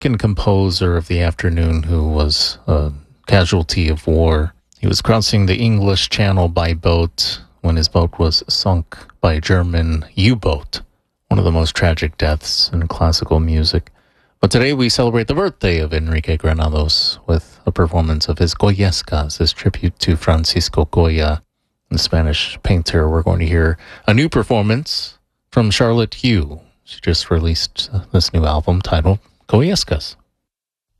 composer of the afternoon who was a casualty of war. He was crossing the English Channel by boat when his boat was sunk by a German U-boat. One of the most tragic deaths in classical music. But today we celebrate the birthday of Enrique Granados with a performance of his Goyescas, his tribute to Francisco Goya, the Spanish painter. We're going to hear a new performance from Charlotte Hugh. She just released this new album titled Goyescas.